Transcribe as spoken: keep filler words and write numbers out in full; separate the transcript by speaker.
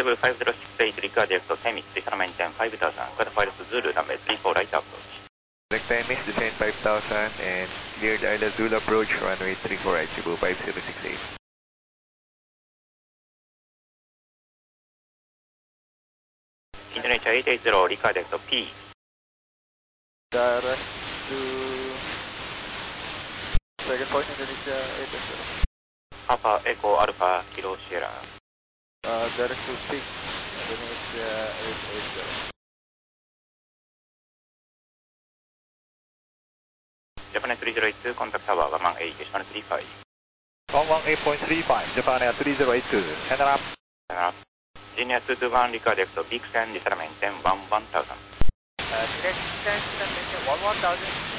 Speaker 1: Level five zero six eight, Ricard Director Temis, descend maintain five thousand, got Pilot Zulu, runway three four right approach.
Speaker 2: Direct Temis, descend five thousand and cleared Isla Zulu approach, runway three four right, Cebu five zero six eight.
Speaker 1: Indonesia eight eight zero, Ricard Director P.
Speaker 3: Direct to second point, Indonesia eight eight zero.
Speaker 1: Papa Echo Alpha Kilo Sierra.
Speaker 3: Uh, direct to six, Indonesia eight eight zero.
Speaker 1: Japan three zero eight two, contact tower one one eight, decimal three five.
Speaker 4: one one eight point three five, Japan Air three zero eight two, center up.
Speaker 1: Center up. Genius two two one, Ricard Director Big Sen, descend maintain one one thousand.
Speaker 3: Uh, direct descent, maintain one one thousand.